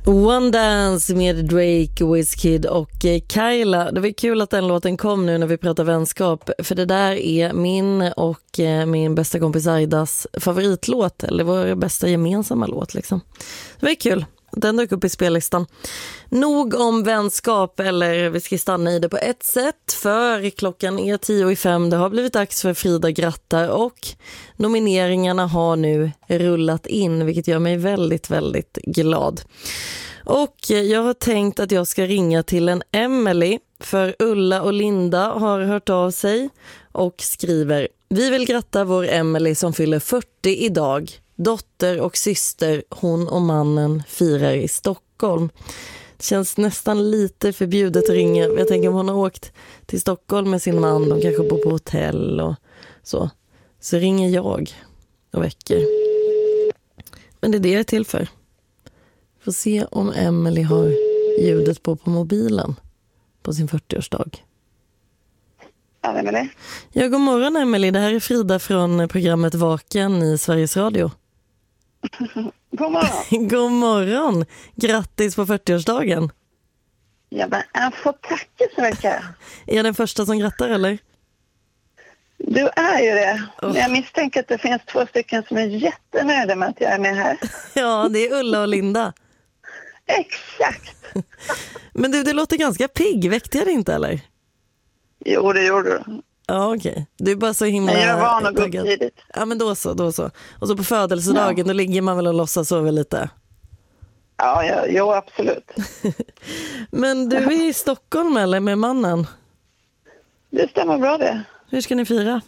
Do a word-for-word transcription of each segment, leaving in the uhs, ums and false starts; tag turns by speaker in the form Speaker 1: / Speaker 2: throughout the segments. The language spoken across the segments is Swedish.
Speaker 1: One Dance med Drake, Wizkid och Kyla. Det var kul att den låten kom nu när vi pratar vänskap. För det där är min och min bästa kompis Aidas favoritlåt. Eller vår bästa gemensamma låt liksom. Det var kul. Den dök upp i spellistan. Nog om vänskap, eller vi ska stanna i det på ett sätt. För klockan är tio i fem. Det har blivit dags för Frida grattar. Och nomineringarna har nu rullat in. Vilket gör mig väldigt, väldigt glad. Och jag har tänkt att jag ska ringa till en Emily. För Ulla och Linda har hört av sig. Och skriver: vi vill gratta vår Emily som fyller fyrtio idag. Dotter och syster, hon och mannen firar i Stockholm. Det känns nästan lite förbjudet att ringa. Jag tänker om hon har åkt till Stockholm med sin man. De kanske bor på hotell och så. Så ringer jag och väcker. Men det är det jag är till för. Får se om Emily har ljudet på på mobilen på sin fyrtioårsdag.
Speaker 2: Ja, vem är det?
Speaker 1: Ja, god morgon Emily. Det här är Frida från programmet Vaken i Sveriges Radio.
Speaker 2: God morgon.
Speaker 1: God morgon. Grattis på fyrtioårsdagen.
Speaker 2: Ja, men jag får tacka så mycket.
Speaker 1: Är jag den första som grattar eller?
Speaker 2: Du är ju det.
Speaker 1: Oh.
Speaker 2: Jag misstänker att det finns två stycken som är jättenöjda med att jag är med här.
Speaker 1: Ja, det är Ulla och Linda.
Speaker 2: Exakt.
Speaker 1: Men du, det låter ganska pigg. Väckte jag det inte eller?
Speaker 2: Jo, det gjorde du.
Speaker 1: Ja, okej. Okay. Du är bara så himla...
Speaker 2: Men jag är van att gå upp tidigt.
Speaker 1: Ja, men då så, då så. Och så på födelsedagen, ja. Då ligger man väl och låtsas sova lite.
Speaker 2: Ja, ja, jo, absolut.
Speaker 1: Men du är i Stockholm eller med mannen?
Speaker 2: Det stämmer bra det.
Speaker 1: Hur ska ni fira?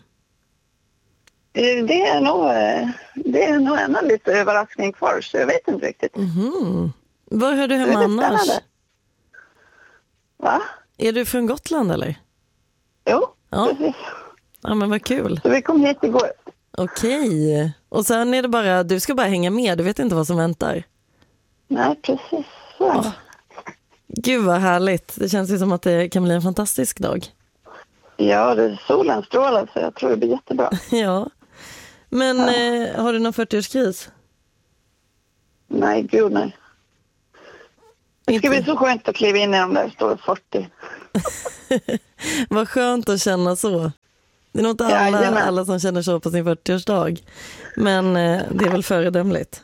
Speaker 2: Det är nog, det är nog ännu lite överraskning kvar, så jag vet inte riktigt.
Speaker 1: Mm-hmm. Var hör du hemma annars?
Speaker 2: Va?
Speaker 1: Är du från Gotland eller?
Speaker 2: Jo,
Speaker 1: ja.
Speaker 2: Precis.
Speaker 1: Ja, men vad kul.
Speaker 2: Så vi kom hit igår.
Speaker 1: Okej. Och sen är det bara, du ska bara hänga med, du vet inte vad som väntar.
Speaker 2: Nej, precis. Så.
Speaker 1: Oh. Gud vad härligt. Det känns ju som att det kan bli en fantastisk dag.
Speaker 2: Ja, det är solen strålar så jag tror det blir jättebra.
Speaker 1: Ja. Men ja. Eh, har du någon fyrtioårskris?
Speaker 2: Nej, gud nej. Det ska
Speaker 1: inte.
Speaker 2: bli så skönt att kliva in i de där stora fyrtio.
Speaker 1: Vad skönt att känna så. Det är nog inte alla,
Speaker 2: ja,
Speaker 1: alla som känner så på sin fyrtioårsdag. Men eh, det är väl föredömligt.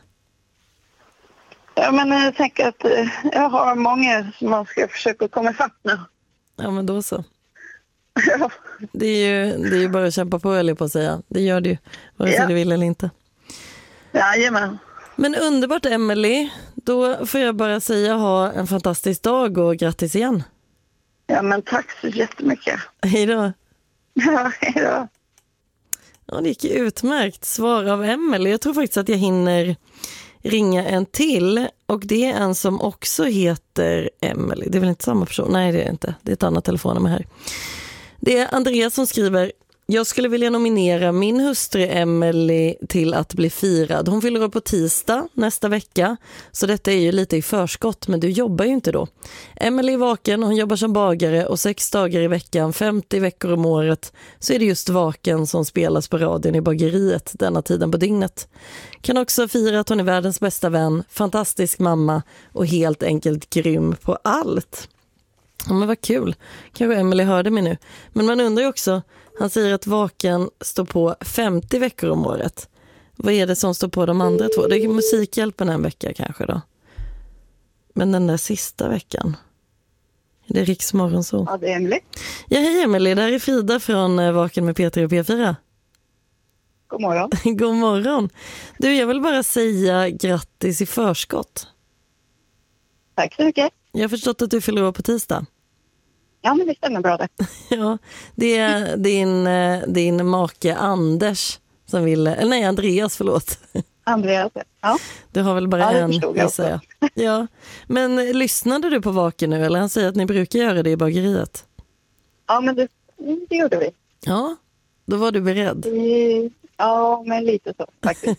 Speaker 2: Ja, men jag tänker att eh, jag har många som man ska försöka komma ifatt nu.
Speaker 1: Ja, men då så. Ja. Det är ju det är ju bara att kämpa på, eller på att säga. Det gör det ju, vare sig ja. du vill eller inte.
Speaker 2: Jajamän.
Speaker 1: Men underbart Emily. Då får jag bara säga ha en fantastisk dag och grattis igen.
Speaker 2: Ja, men tack så jättemycket.
Speaker 1: Hej då.
Speaker 2: Ja, hej då.
Speaker 1: Ja, det gick ju utmärkt svar av Emily. Jag tror faktiskt att jag hinner ringa en till. Och det är en som också heter Emily. Det är väl inte samma person? Nej, det är det inte. Det är ett annat telefonnummer här. Det är Andreas som skriver: jag skulle vilja nominera min hustru Emily till att bli firad. Hon fyller upp på tisdag nästa vecka. Så detta är ju lite i förskott, men du jobbar ju inte då. Emily är vaken, hon jobbar som bagare och sex dagar i veckan, femtio veckor om året, så är det just Vaken som spelas på radion i bageriet denna tiden på dygnet. Kan också fira att hon är världens bästa vän, fantastisk mamma och helt enkelt grym på allt. Ja, men vad kul. Kanske Emily hörde mig nu. Men man undrar ju också, han säger att Vaken står på femtio veckor om året. Vad är det som står på de andra två? Det är Musikhjälpen en vecka kanske då. Men den där sista veckan, är det Riks Morgonzoo?
Speaker 2: Ja, det är Emily.
Speaker 1: Ja, hej Emily. Det här är Frida från Vaken med P tre och P fyra.
Speaker 2: God morgon.
Speaker 1: God morgon. Du, jag vill bara säga grattis i förskott.
Speaker 2: Tack så mycket.
Speaker 1: Jag har förstått att du fyller år på tisdag.
Speaker 2: Ja, men det stämmer bra det.
Speaker 1: Ja, det är din, din make Anders som vill, eller nej Andreas, förlåt.
Speaker 2: Andreas, ja.
Speaker 1: Du har väl bara
Speaker 2: ja,
Speaker 1: en,
Speaker 2: jag
Speaker 1: jag säga. Ja, men lyssnade du på Vaken nu, eller han säger att ni brukar göra det i bageriet?
Speaker 2: Ja, men det, det gjorde vi.
Speaker 1: Ja, då var du beredd.
Speaker 2: Ja, men lite så faktiskt.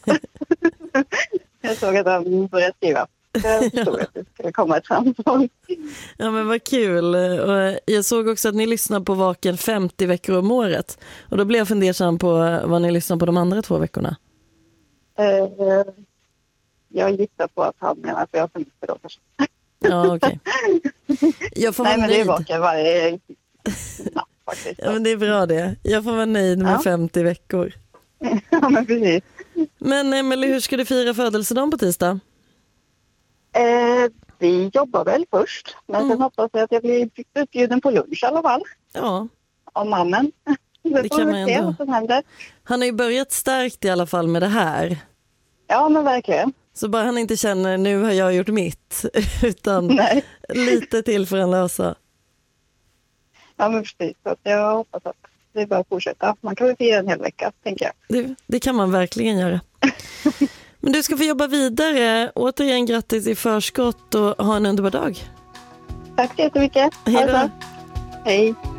Speaker 2: Jag såg att han började skriva. Jag förstod att det skulle komma ett samtal.
Speaker 1: Ja, men vad kul. Och jag såg också att ni lyssnar på Vaken femtio veckor om året. Och då blev jag fundersam på vad ni lyssnar på de andra två veckorna.
Speaker 2: Uh, jag gissar på att han menar att jag har semester då kanske.
Speaker 1: Ja, okej. Jag får
Speaker 2: Nej,
Speaker 1: vara
Speaker 2: men det är
Speaker 1: nöjd.
Speaker 2: bakar varje natt faktiskt.
Speaker 1: Ja, men det är bra det. Jag får vara nöjd med
Speaker 2: Ja.
Speaker 1: femtio veckor.
Speaker 2: Ja, men precis.
Speaker 1: Men Emelie, hur ska du fira födelsedagen på tisdag?
Speaker 2: Eh, vi jobbar väl först, men
Speaker 1: Mm.
Speaker 2: sen hoppas jag att jag blir utbjuden på lunch i alla fall.
Speaker 1: Ja,
Speaker 2: Av mannen. Det,
Speaker 1: Det
Speaker 2: får
Speaker 1: kan
Speaker 2: vi
Speaker 1: man
Speaker 2: se
Speaker 1: ändå.
Speaker 2: vad som händer.
Speaker 1: han har ju börjat starkt i alla fall med det här.
Speaker 2: Ja, men verkligen.
Speaker 1: Så bara han inte känner nu har jag gjort mitt, utan
Speaker 2: Nej.
Speaker 1: lite till för en lösa.
Speaker 2: Ja, men precis. Så att jag hoppas att det bara fortsätta. Man kan väl fira en hel vecka, tänker jag.
Speaker 1: Det, det kan man verkligen göra. Men du ska få jobba vidare. Återigen grattis i förskott och ha en underbar dag.
Speaker 2: Tack så jättemycket.
Speaker 1: Hej
Speaker 2: Ha det
Speaker 1: då.
Speaker 2: bra. Hej.